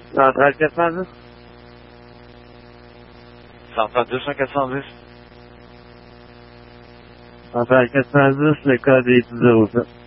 Centrale 410. Centrale 200-410. Centrale 410, le code est 1007.